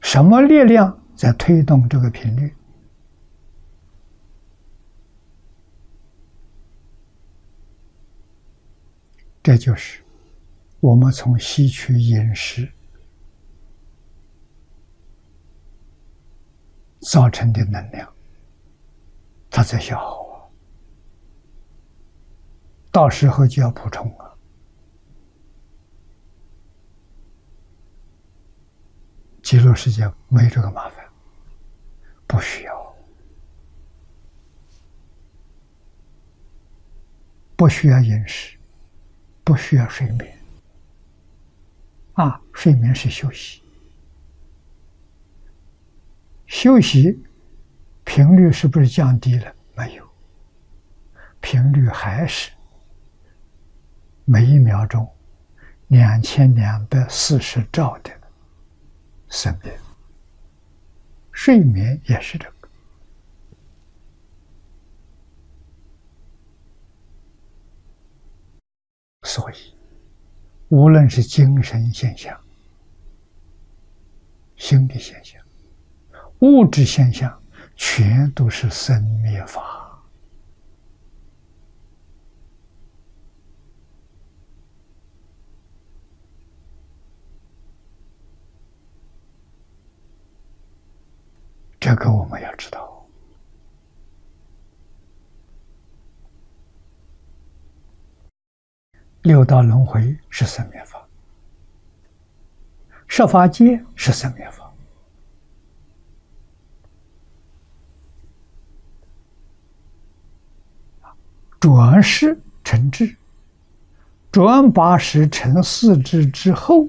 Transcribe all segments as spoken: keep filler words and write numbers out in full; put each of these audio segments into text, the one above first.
什么力量在推动这个频率？这就是我们从吸取饮食造成的能量，它在消耗啊，到时候就要补充啊。极乐世界没这个麻烦，不需要，不需要饮食，不需要睡眠啊，睡眠是休息。休息频率是不是降低了？没有，频率还是每一秒钟两千两百四十兆的生命。睡眠也是这个。所以，无论是精神现象、心理现象、物质现象，全都是生灭法。这个我们要知道。六道轮回是生灭法，十法界是生灭法。转世成智，转八识成四智之后，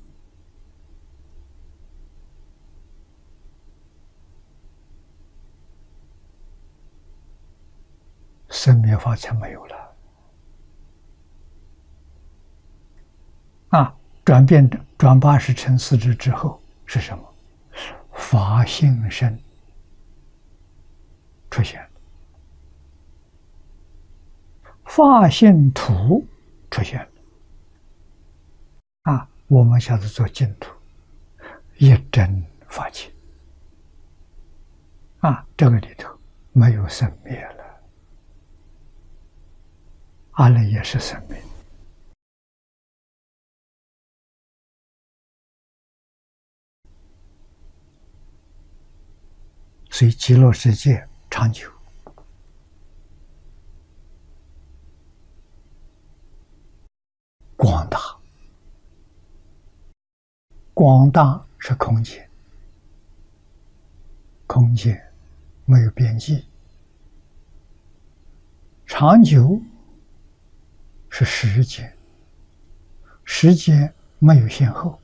生灭法才没有了。啊，转变转八识成四智之后是什么？法性身出现了，法性土出现了。啊，我们下次做净土，一真法界。啊，这个里头没有生灭了，阿赖也是生灭。所以极乐世界长久。广大，广大是空间，空间没有边际；长久是时间，时间没有先后。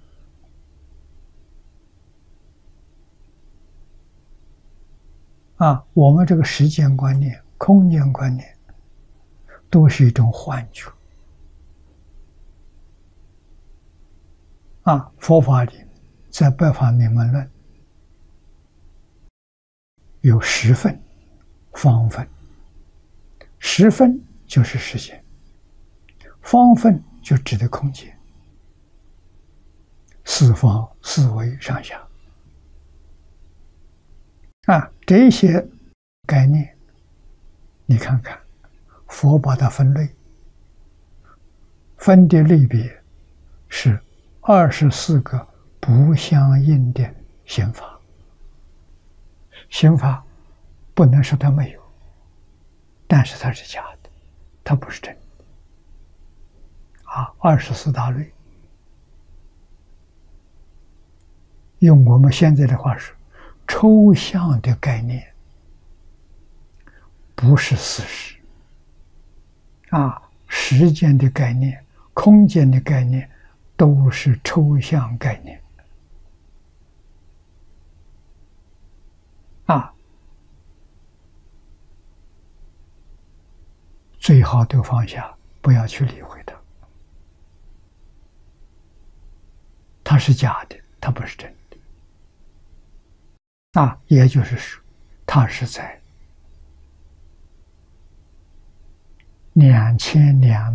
啊，我们这个时间观念、空间观念，都是一种幻觉。啊，佛法里，在《百法明门论》有十分、方分。十分就是时间，方分就指的空间，四方、四维、上下。啊，这些概念，你看看，佛把它分类，分的类别是二十四个不相应的刑法。刑法不能说它没有，但是它是假的，它不是真的。啊，二十四大类，用我们现在的话说，抽象的概念，不是事实。啊，时间的概念、空间的概念，都是抽象概念。啊，最好都放下，不要去理会它。它是假的，它不是真的。啊，也就是说，它是在两千两